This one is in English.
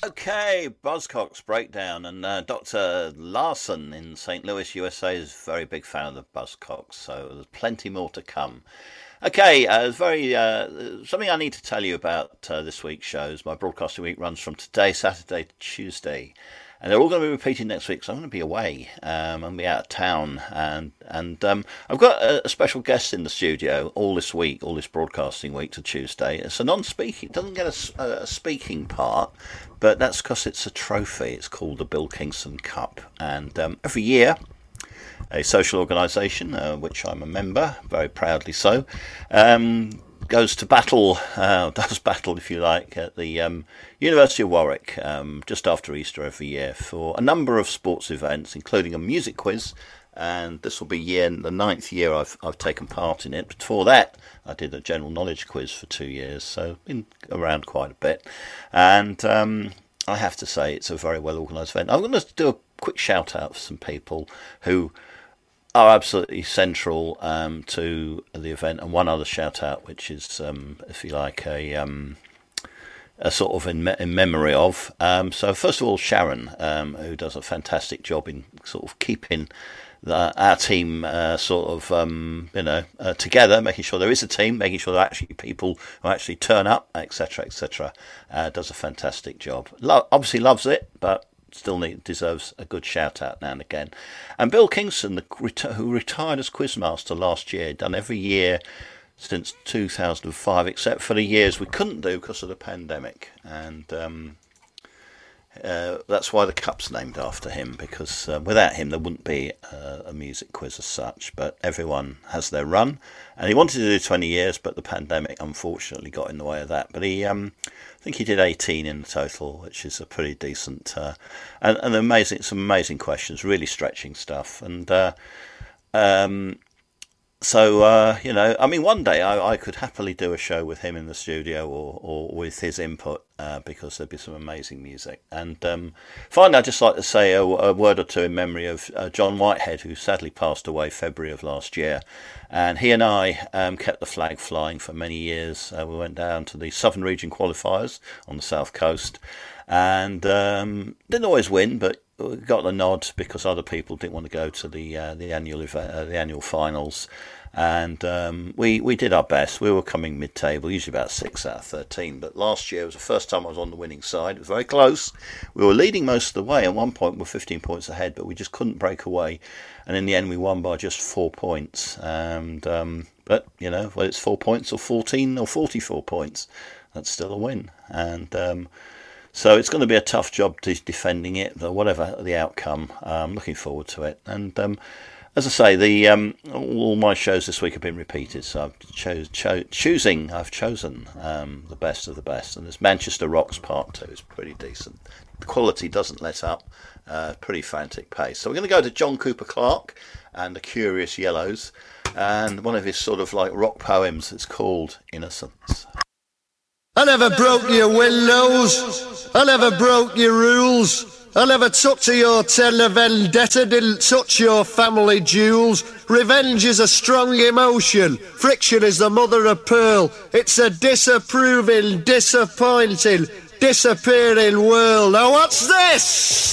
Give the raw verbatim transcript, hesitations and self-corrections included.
Okay, Buzzcocks breakdown, and uh, Doctor Larson in Saint Louis, U S A, is a very big fan of the Buzzcocks, so there's plenty more to come. Okay, uh, very uh, something I need to tell you about uh, this week's shows. My broadcasting week runs from today, Saturday, to Tuesday, and they're all going to be repeated next week. So I'm going to be away. Um, I'm going to be out of town, and and um, I've got a, a special guest in the studio all this week, all this broadcasting week to Tuesday. It's a non-speaking, it doesn't get a, a speaking part, but that's because it's a trophy. It's called the Bill Kingston Cup, and um, every year, a social organisation, uh, which I'm a member, very proudly so, um, goes to battle, uh, does battle, if you like, at the um, University of Warwick um, just after Easter every year for a number of sports events, including a music quiz. And this will be year the ninth year I've I've taken part in it. Before that, I did a general knowledge quiz for two years, so been around quite a bit. And um, I have to say, it's a very well organised event. I'm going to do a quick shout out for some people who are absolutely central um, to the event, and one other shout out, which is, um, if you like, a um, a sort of in, me- in memory of. Um, so first of all, Sharon, um, who does a fantastic job in sort of keeping the, our team uh, sort of um, you know uh, together, making sure there is a team, making sure there are actually people who actually turn up, et cetera, et cetera. Uh, does a fantastic job. Lo- obviously loves it, but still need, deserves a good shout out now and again. And Bill Kingston, the, who retired as quizmaster last year, done every year since two thousand five, except for the years we couldn't do because of the pandemic. And um, uh, that's why the cup's named after him, because uh, without him there wouldn't be uh, a music quiz as such. But everyone has their run, and he wanted to do twenty years, but the pandemic unfortunately got in the way of that. But he um, I think he did eighteen in total, which is a pretty decent uh, and, and amazing, some amazing questions, really stretching stuff. And uh, um, so, uh, you know, I mean, one day I, I could happily do a show with him in the studio, or, or with his input, uh, because there'd be some amazing music. And um, finally, I'd just like to say a, a word or two in memory of uh, John Whitehead, who sadly passed away February of last year. And he and I um, kept the flag flying for many years. Uh, we went down to the Southern Region qualifiers on the south coast, and um, didn't always win, but we got the nod because other people didn't want to go to the uh, the annual event, uh, the annual finals. And um, we, we did our best. We were coming mid-table, usually about six out of thirteen. But last year was the first time I was on the winning side. It was very close. We were leading most of the way. At one point, we were fifteen points ahead, but we just couldn't break away. And in the end, we won by just four points. And um, but, you know, whether it's four points or fourteen or forty-four points, that's still a win. And um, so it's going to be a tough job to defending it, but whatever the outcome. I'm looking forward to it. And um, as I say, the um, all my shows this week have been repeated, so I've cho- cho- choosing. I've chosen um, the best of the best, and this Manchester Rocks Part Two is pretty decent. The quality doesn't let up. Uh, pretty frantic pace. So we're going to go to John Cooper Clarke and the Curious Yellows, and one of his sort of like rock poems. It's called Innocence. I never broke your windows, I never broke your rules, I never took to your tender vendetta, didn't touch your family jewels. Revenge is a strong emotion, friction is the mother of pearl. It's a disapproving, disappointing, disappearing world. Now what's this?